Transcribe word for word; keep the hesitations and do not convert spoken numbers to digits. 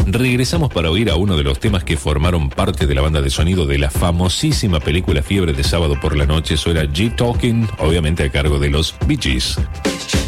regresamos para oír a uno de los temas que formaron parte de la banda de sonido de la famosísima película Fiebre de Sábado por la Noche. Eso era G-Talking, obviamente a cargo de los Bee Gees.